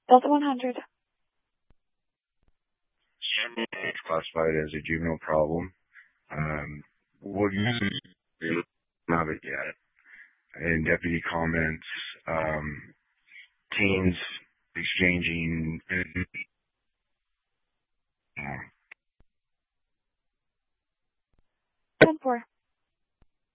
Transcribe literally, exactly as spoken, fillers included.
Delta one hundred. It's classified as a juvenile problem. Um, what you don't have it yet. And deputy comments, um, teens exchanging